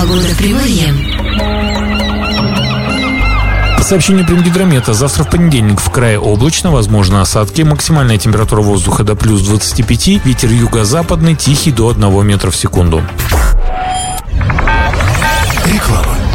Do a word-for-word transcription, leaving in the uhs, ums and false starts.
Погода в Приморье. По сообщению Примгидромета, завтра в понедельник в крае облачно, возможно осадки, максимальная температура воздуха до плюс двадцати пяти, ветер юго-западный тихий до одного метра в секунду. Реклама.